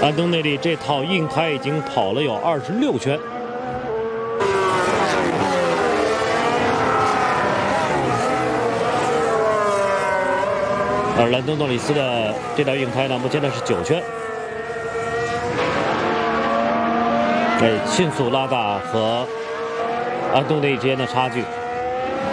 安东内利这套硬开已经跑了有26圈。而兰东诺里斯的这条硬开呢，目前呢是9圈，迅速拉大和安东内利之间的差距。